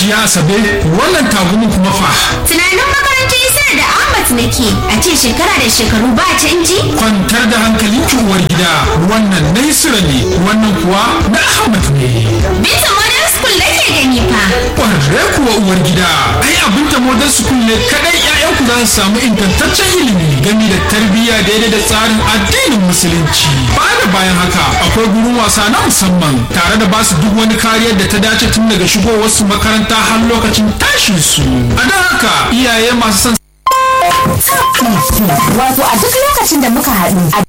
Hajiya Asabe, wannan tagumin kuma fa. Tunanin makarantar Isar da Ahmad nake, a ce shekara da shekaru ba canji? Kwantar da hankalin ki uwar gida, wannan na Isra ne, wannan kuwa na Ahmad ne. Binta Modern School nake gani fa. Ƙwarre kuwa uwar gida, ai abin ta Modern School ne kaɗai 'ya'yanku za su samu ingantaccen ilimi game da tarbiyya daidai da tsarin addinin Musulunci. Bayan haka, akwai gurin wasa na musamman tare da basu duk wani kariyar da ta dace tun daga shigowarsu makaranta har lokacin tashin su. A don haka, iyaye masu son wato a duk lokacin da muka haɗu